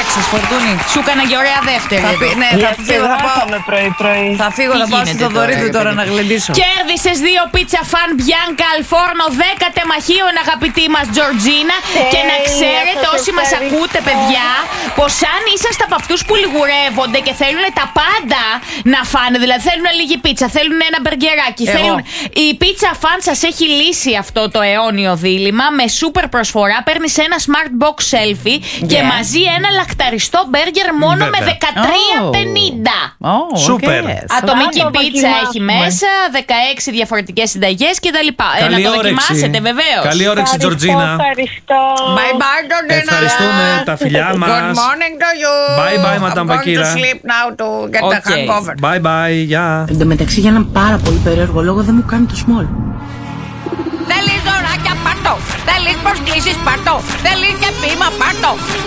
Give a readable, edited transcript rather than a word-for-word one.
άξιος, Φορτούνη. Σου έκανα και ωραία δεύτερη. Ναι, θα φύγω, θα πάω πρωί. Θα φύγω, θα πάω στο Θοδωρίδη τώρα να γλεντήσω. Κέρδισες 2 πίτσα φαν Bianca al Forno 10 τεμαχίων, αγαπητή μας Τζορτζίνα. Και να ξέρετε όσοι μας ακούτε, παιδιά, πως αν είσαστε από αυτούς που λιγουρεύονται και θέλουν τα πάντα να φάνε, δηλαδή θέλουν λίγη πίτσα, θέλουν ένα μπεργκεράκι, η πίτσα φαν σας έχει λύσει αυτό το αιώνιο δίλημμα με σούπερ προσφορά. Παίρνεις ένα smart box selfie και μαζί ένα λακταριστό μπέργκερ μόνο με 13,50. Σούπερ. Ατομική πίτσα έχει μέσα, 16 διαφορετικές συνταγές κτλ. Να το δοκιμάσετε βεβαίως. Καλή όρεξη, Τζορτζίνα. Ευχαριστώ. Bye bye, Georgina. Ευχαριστούμε, τα φιλιά μας. Good morning to you. Bye bye, Madame I'm going to Bakira. sleep now to get the hangover. Bye bye, γεια. Εν τω μεταξύ, για έναν πάρα πολύ περίεργο λόγο δεν μου κάνει το small. Θέλεις δωράκια, πάρτο. Θέλεις προσκλήσεις, πάρτο. Θέλεις και πείμα, πάρτο.